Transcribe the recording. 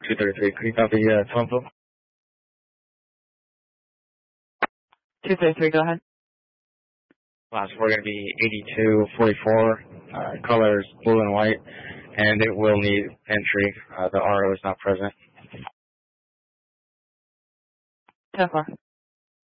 233, could you copy phone book? 233, go ahead. Last we're going to be 8244, colors blue and white, and it will need entry. The RO is not present. 10-4.